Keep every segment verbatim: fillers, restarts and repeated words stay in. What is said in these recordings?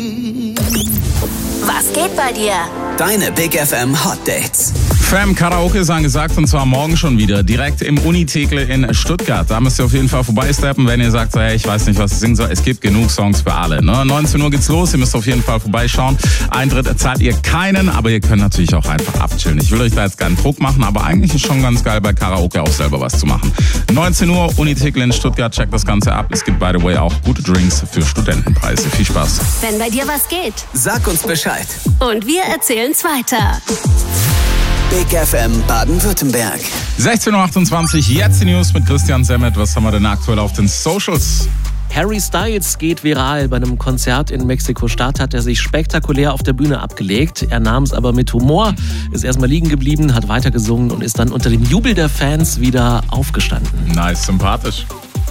Was geht bei dir? Deine Big F M Hot Dates. Fam, Karaoke ist angesagt und zwar morgen schon wieder, direkt im Uni-Thekle in Stuttgart. Da müsst ihr auf jeden Fall vorbeisteppen, wenn ihr sagt, so, hey, ich weiß nicht, was ich singen soll. Es gibt genug Songs für alle. Ne? neunzehn Uhr geht's los, ihr müsst auf jeden Fall vorbeischauen. Eintritt zahlt ihr keinen, aber ihr könnt natürlich auch einfach abchillen. Ich will euch da jetzt keinen Druck machen, aber eigentlich ist schon ganz geil, bei Karaoke auch selber was zu machen. neunzehn Uhr, Uni-Thekle in Stuttgart, checkt das Ganze ab. Es gibt, by the way, auch gute Drinks für Studentenpreise. Viel Spaß. Wenn bei dir was geht. Sag uns Bescheid. Und wir erzählen's weiter. Big F M Baden-Württemberg. sechzehn Uhr achtundzwanzig, jetzt die News mit Christian Semmet. Was haben wir denn aktuell auf den Socials? Harry Styles geht viral. Bei einem Konzert in Mexiko-Stadt hat er sich spektakulär auf der Bühne abgelegt. Er nahm es aber mit Humor, ist erstmal liegen geblieben, hat weitergesungen und ist dann unter dem Jubel der Fans wieder aufgestanden. Nice, sympathisch.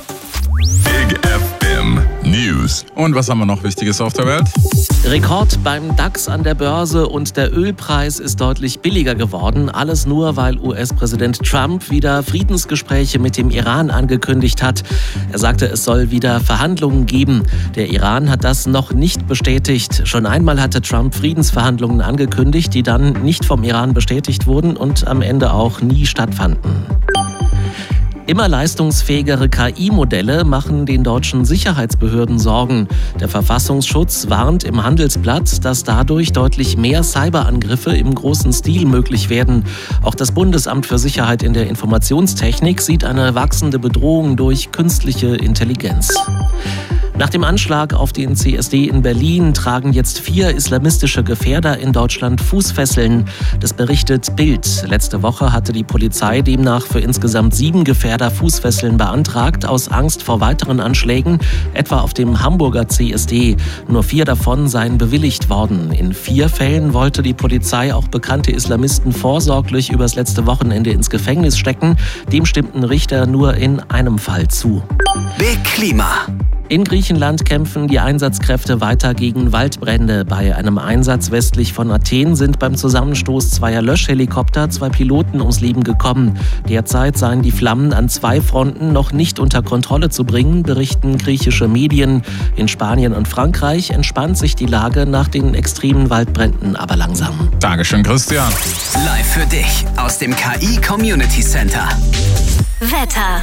Big F M News. Und was haben wir noch Wichtiges auf der Welt? Rekord beim DAX an der Börse und der Ölpreis ist deutlich billiger geworden. Alles nur, weil U S-Präsident Trump wieder Friedensgespräche mit dem Iran angekündigt hat. Er sagte, es soll wieder Verhandlungen geben. Der Iran hat das noch nicht bestätigt. Schon einmal hatte Trump Friedensverhandlungen angekündigt, die dann nicht vom Iran bestätigt wurden und am Ende auch nie stattfanden. Immer leistungsfähigere K I-Modelle machen den deutschen Sicherheitsbehörden Sorgen. Der Verfassungsschutz warnt im Handelsblatt, dass dadurch deutlich mehr Cyberangriffe im großen Stil möglich werden. Auch das Bundesamt für Sicherheit in der Informationstechnik sieht eine wachsende Bedrohung durch künstliche Intelligenz. Nach dem Anschlag auf den C S D in Berlin tragen jetzt vier islamistische Gefährder in Deutschland Fußfesseln. Das berichtet Bild. Letzte Woche hatte die Polizei demnach für insgesamt sieben Gefährder Fußfesseln beantragt, aus Angst vor weiteren Anschlägen, etwa auf dem Hamburger C S D. Nur vier davon seien bewilligt worden. In vier Fällen wollte die Polizei auch bekannte Islamisten vorsorglich übers letzte Wochenende ins Gefängnis stecken. Dem stimmten Richter nur in einem Fall zu. Big Klima. In Griechenland kämpfen die Einsatzkräfte weiter gegen Waldbrände. Bei einem Einsatz westlich von Athen sind beim Zusammenstoß zweier Löschhelikopter zwei Piloten ums Leben gekommen. Derzeit seien die Flammen an zwei Fronten noch nicht unter Kontrolle zu bringen, berichten griechische Medien. In Spanien und Frankreich entspannt sich die Lage nach den extremen Waldbränden aber langsam. Dankeschön, Christian. Live für dich aus dem K I Community Center. Wetter.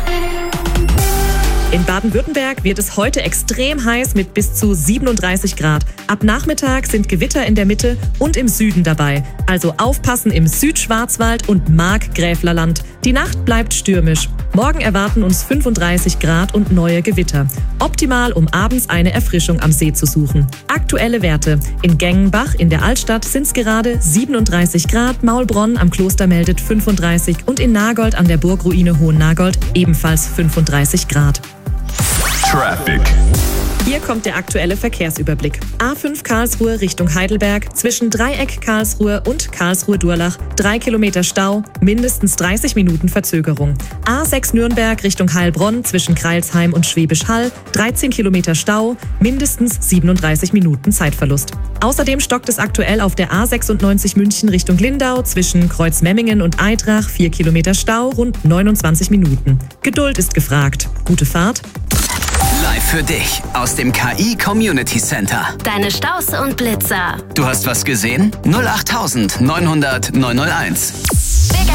In Baden-Württemberg wird es heute extrem heiß mit bis zu siebenunddreißig Grad. Ab Nachmittag sind Gewitter in der Mitte und im Süden dabei. Also aufpassen im Südschwarzwald und Markgräflerland. Die Nacht bleibt stürmisch. Morgen erwarten uns fünfunddreißig Grad und neue Gewitter. Optimal, um abends eine Erfrischung am See zu suchen. Aktuelle Werte. In Gengenbach in der Altstadt sind es gerade siebenunddreißig Grad, Maulbronn am Kloster meldet fünfunddreißig und in Nagold an der Burgruine Hohen-Nagold ebenfalls fünfunddreißig Grad. Traffic. Hier kommt der aktuelle Verkehrsüberblick. A fünf Karlsruhe Richtung Heidelberg, zwischen Dreieck Karlsruhe und Karlsruhe-Durlach, drei Kilometer Stau, mindestens dreißig Minuten Verzögerung. A sechs Nürnberg Richtung Heilbronn, zwischen Kreilsheim und Schwäbisch Hall, dreizehn Kilometer Stau, mindestens siebenunddreißig Minuten Zeitverlust. Außerdem stockt es aktuell auf der A sechsundneunzig München Richtung Lindau, zwischen Kreuzmemmingen und Eitrach, vier Kilometer Stau, rund neunundzwanzig Minuten. Geduld ist gefragt. Gute Fahrt. Live für dich aus dem K I Community Center. Deine Staus und Blitzer. Du hast was gesehen? null acht neun null null neun null eins.